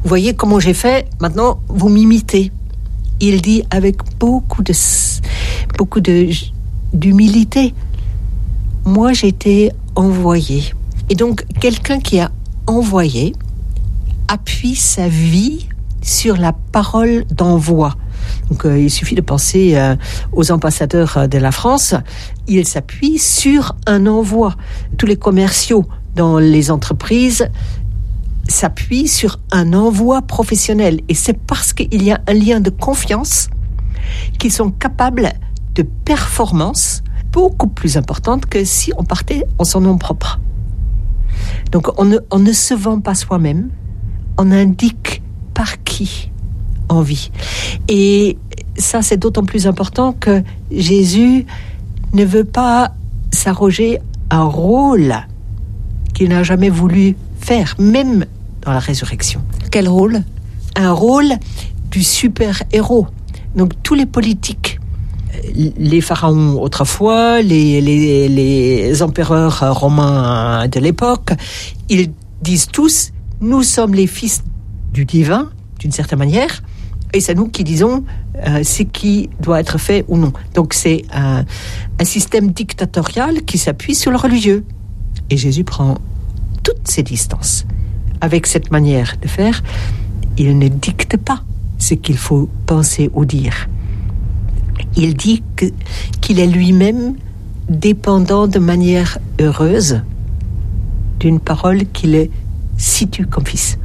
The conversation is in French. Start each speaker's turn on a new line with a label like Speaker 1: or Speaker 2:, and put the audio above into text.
Speaker 1: Vous voyez comment j'ai fait, maintenant vous m'imitez. Il dit avec beaucoup d'humilité, moi j'ai été envoyé. Et donc quelqu'un qui a envoyé appuie sa vie sur la parole d'envoi. Donc il suffit de penser aux ambassadeurs de la France, ils s'appuient sur un envoi. Tous les commerciaux dans les entreprises s'appuient sur un envoi professionnel. Et c'est parce qu'il y a un lien de confiance qu'ils sont capables de performance beaucoup plus importante que si on partait en son nom propre. Donc on ne se vend pas soi-même, on indique par qui on vit. Et ça, c'est d'autant plus important que Jésus ne veut pas s'arroger un rôle qu'il n'a jamais voulu faire, même dans la résurrection.
Speaker 2: Quel rôle ?
Speaker 1: Un rôle du super-héros. Donc tous les politiques, les pharaons autrefois, les empereurs romains de l'époque, ils disent tous, nous sommes les fils du divin, d'une certaine manière, et c'est nous qui disons ce qui doit être fait ou non. Donc c'est un système dictatorial qui s'appuie sur le religieux. Et Jésus prend toutes ses distances. Avec cette manière de faire, il ne dicte pas ce qu'il faut penser ou dire. Il dit qu'il est lui-même dépendant de manière heureuse d'une parole qui le situe comme fils.